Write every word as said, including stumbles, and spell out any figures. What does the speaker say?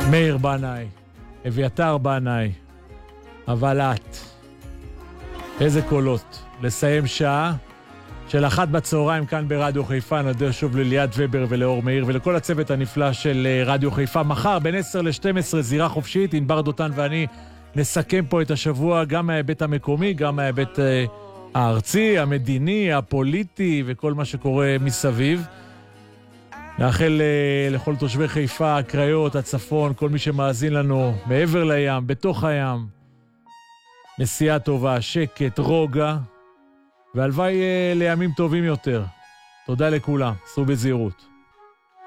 מאיר בנאי, אביתר בנאי, אבל את. איזה קולות. לסיים שעה של אחת בצהריים כאן ברדיו חיפה. נדבר שוב לליאת ובר ולאור מאיר ולכל הצוות הנפלא של רדיו חיפה. מחר בין עשר ל-שתים עשרה זירה חופשית. ענבר דותן ואני נסכם פה את השבוע גם מההיבט המקומי, גם מההיבט הארצי, המדיני, הפוליטי וכל מה שקורה מסביב. נאחל לכל תושבי חיפה, הקריות, הצפון, כל מי שמאזין לנו מעבר לים, בתוך הים. נסיעה טובה, שקט, רוגע, והלוואי לימים טובים יותר. תודה לכולם, סעו בזהירות.